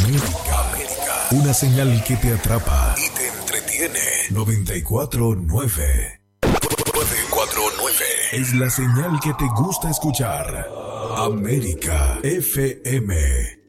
América. Una señal que te atrapa y te entretiene. 94.9. 94.9 es la señal que te gusta escuchar. América FM.